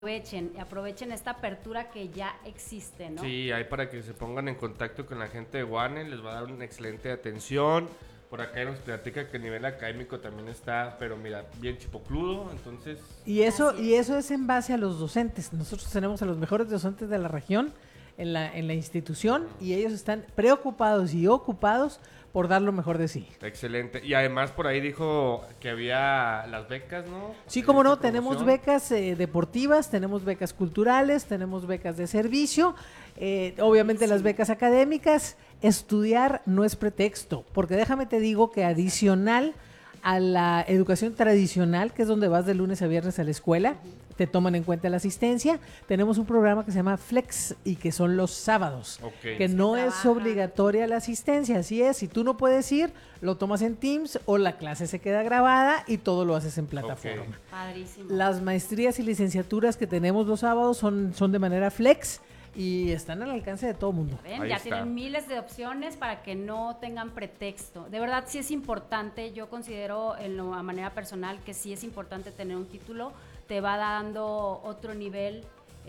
aprovechen esta apertura que ya existe, ¿no? Sí, hay para que se pongan en contacto con la gente de WANE, les va a dar una excelente atención. Por acá nos platica que el nivel académico también está, pero mira, bien chipocludo, entonces... Y eso es en base a los docentes. Nosotros tenemos a los mejores docentes de la región en la institución y ellos están preocupados y ocupados por dar lo mejor de sí. Excelente. Y además por ahí dijo que había las becas, ¿no? Sí, como no, tenemos becas deportivas, tenemos becas culturales, tenemos becas de servicio, obviamente las becas académicas. Estudiar no es pretexto, porque déjame te digo que adicional a la educación tradicional, que es donde vas de lunes a viernes a la escuela, te toman en cuenta la asistencia. Tenemos un programa que se llama Flex y que son los sábados, que no es obligatoria la asistencia, así es, si tú no puedes ir, lo tomas en Teams o la clase se queda grabada y todo lo haces en plataforma. Padrísimo. Las maestrías y licenciaturas que tenemos los sábados son de manera Flex y están al alcance de todo el mundo. Ya tienen miles de opciones para que no tengan pretexto. De verdad sí es importante, yo considero a manera personal que sí es importante tener un título, te va dando otro nivel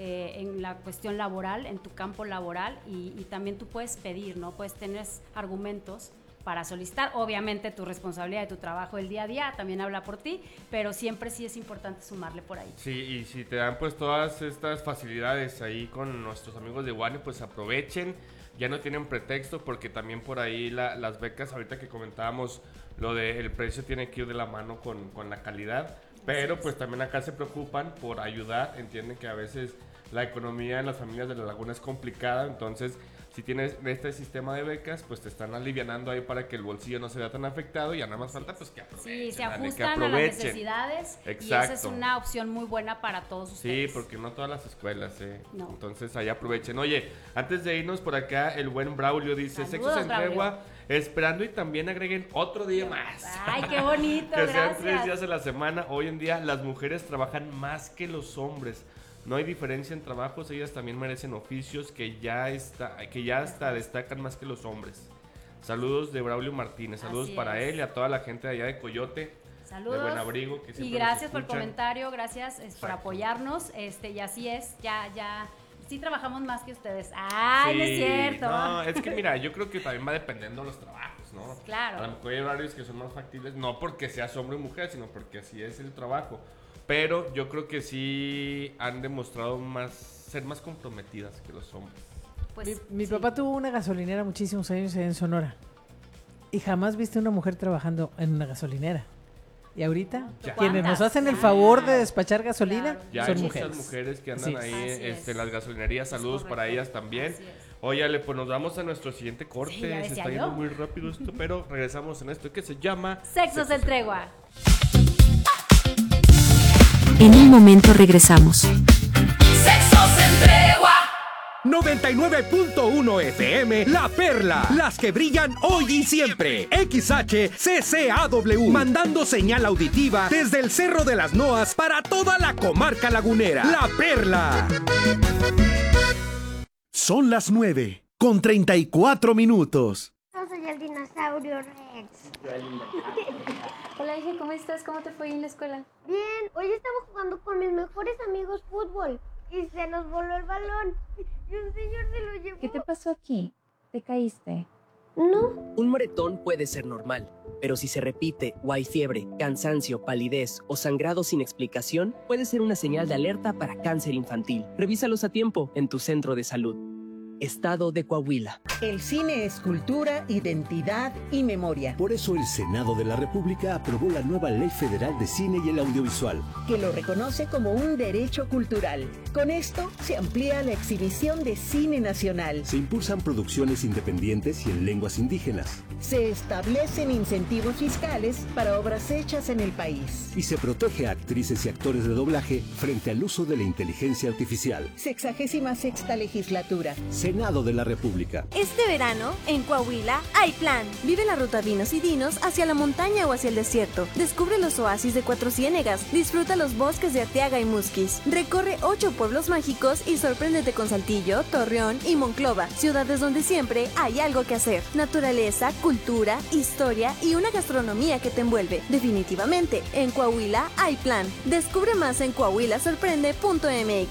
en la cuestión laboral, en tu campo laboral y también tú puedes pedir, ¿no? Puedes tener argumentos para solicitar, obviamente tu responsabilidad de tu trabajo el día a día también habla por ti, pero siempre sí es importante sumarle por ahí. Sí, y si te dan pues todas estas facilidades ahí con nuestros amigos de WANE, pues aprovechen, ya no tienen pretexto porque también por ahí las becas, ahorita que comentábamos, lo del precio tiene que ir de la mano con la calidad, pero pues también acá se preocupan por ayudar, entienden que a veces la economía en las familias de la Laguna es complicada, entonces si tienes este sistema de becas, pues te están alivianando ahí para que el bolsillo no se vea tan afectado y ya nada más falta pues que aprovechen. Sí, se ajustan a las necesidades. Exacto. Y esa es una opción muy buena para todos ustedes. Sí, porque no todas las escuelas, no. Entonces ahí aprovechen. Oye, antes de irnos por acá, el buen Braulio dice, Sexos en Tregua, esperando y también agreguen otro día más. Ay, qué bonito, que gracias. sean 3 días a la semana. Hoy en día las mujeres trabajan más que los hombres. No hay diferencia en trabajos, ellas también merecen oficios que ya hasta destacan más que los hombres. Saludos de Braulio Martínez, saludos para él y a toda la gente de allá de Coyote. Saludos. De Buen Abrigo. Que y gracias por el comentario, gracias por apoyarnos, y así es, ya sí trabajamos más que ustedes. Ay, sí, no es cierto. No, es que mira, yo creo que también va dependiendo de los trabajos, ¿no? Claro. A lo mejor hay horarios que son más factibles, no porque seas hombre o mujer, sino porque así es el trabajo. Pero yo creo que sí han demostrado ser más comprometidas que los hombres. Pues, mi papá tuvo una gasolinera muchísimos años en Sonora. Y jamás viste una mujer trabajando en una gasolinera. Y ahorita, quienes nos hacen el favor de despachar gasolina son mujeres. Muchas mujeres que andan ahí en las gasolinerías. Saludos para ellas también. Óyale, pues nos vamos a nuestro siguiente corte. Se está yendo muy rápido esto, pero regresamos en esto que se llama Sexos en Tregua. En un momento regresamos. Sexos en Tregua. 99.1 FM, La Perla, las que brillan hoy y siempre. XHCCAW, mandando señal auditiva desde el Cerro de las Noas para toda la comarca lagunera. La Perla. Son las 9:34. Yo soy el dinosaurio Rex. Hola, hija, ¿cómo estás? ¿Cómo te fue en la escuela? Bien, hoy estaba jugando con mis mejores amigos fútbol y se nos voló el balón y un señor se lo llevó. ¿Qué te pasó aquí? ¿Te caíste? No. Un moretón puede ser normal, pero si se repite o hay fiebre, cansancio, palidez o sangrado sin explicación, puede ser una señal de alerta para cáncer infantil. Revísalos a tiempo en tu centro de salud. Estado de Coahuila. El cine es cultura, identidad y memoria. Por eso el Senado de la República aprobó la nueva Ley Federal de Cine y el Audiovisual, que lo reconoce como un derecho cultural. Con esto se amplía la exhibición de cine nacional. Se impulsan producciones independientes y en lenguas indígenas. Se establecen incentivos fiscales para obras hechas en el país. Y se protege a actrices y actores de doblaje frente al uso de la inteligencia artificial. 66ª legislatura. Senado de la República. Este verano, en Coahuila, hay plan. Vive la ruta Vinos y Dinos hacia la montaña o hacia el desierto. Descubre los oasis de Cuatro Ciénegas. Disfruta los bosques de Arteaga y Musquis. Recorre 8 pueblos mágicos y sorpréndete con Saltillo, Torreón y Monclova, ciudades donde siempre hay algo que hacer. Naturaleza, cultura, historia y una gastronomía que te envuelve. Definitivamente, en Coahuila hay plan. Descubre más en coahuilasorprende.mx.